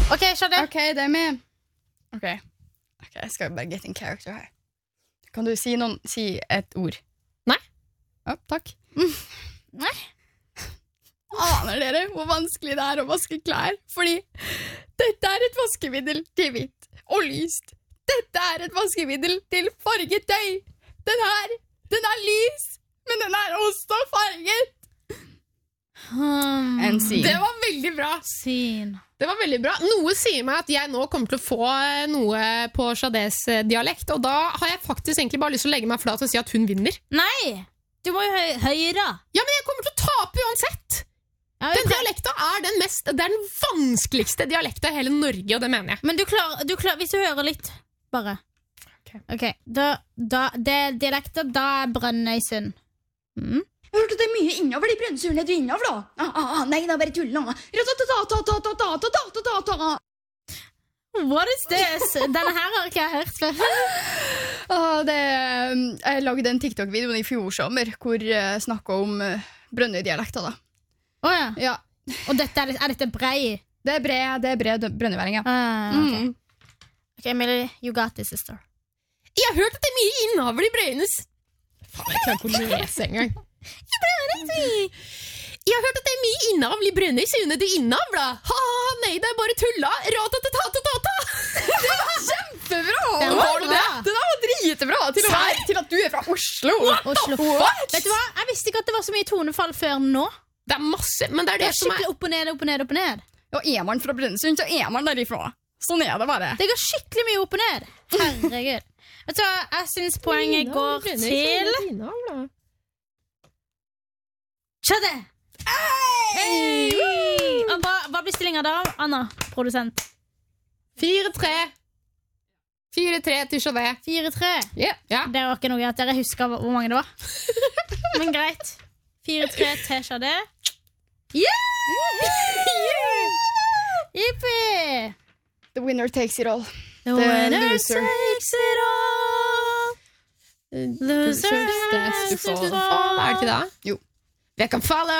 Ok, skjønner. Ok, det er med. Ok, jeg skal bare get in character her. Kan du si et ord? Nei. Ja, takk. Nei. Aner dere hvor vanskelig det er å vaske klær? Fordi dette er et vaskemiddel til hvitt og lyst. Dette er et vaskemiddel til farget tøy. Den er lys, men den er også farget. En sin. Det var veldig bra. Det var veldig bra. Noe sier meg at jeg nå kommer til å få noe på Shades dialekt, og da har jeg faktisk egentlig bare lyst til å legge meg flat og si at hun vinner. Nei, du må jo høyere. Ja, men jeg kommer til å tape uansett. Ja, Den dialekta er den vanskeligste dialekta i hele Norge, og det mener jeg. Men du klarer hvis du hører litt, bare. Ok, det dialekta, da er Brønnøysund. Jeg hørte at det er mye innover de Brønnøysund du innover da. Nei, det er bare tull nå. What is this? Denne her har ikke jeg hørt før. Jeg lagde en TikTok-video i fjor sommer hvor jeg snakket om Brønnøy-dialekta da. Åja. Ja. Og er dette brei? Det er bred brønnøyværing, ja. Okay. Ok, Millie, you got this, sister. Jeg har hørt at det er mye innavl i Brøynes. Faen, jeg klarer ikke å lese engang. Jeg har hørt at det er mye innavl i Brønnøysund du innavla. Nei, det er bare tulla. Ratatatata. Det var kjempebra! Den var bra. Det der var dritbra til at du er fra Oslo. Vet du hva? Jeg visste ikke at det var så mye tonefall før nå. Det er masse, men det er Det det er som er... skikkelig opp og ned, opp og ned, opp og ned. Og er man fra Brønnøysund, så er man derifra. Sånn er det bare. Det går skikkelig mye opp og ned. Herregud. Vet du hva? Jeg synes poenget går til Skjønne! Hey! Og hva blir stillingen da, Anna, produsent? 4-3. 4-3 til Chauvet. 4-3. Yeah. Ja. Det var ikke noe at dere husker hvor mange det var. Men greit. 4-3 til Chauvet. Yippie! The winner takes it all. The winner loser takes it all. Loser Stands to fall. Er det ikke det? Jo. Vi kan falle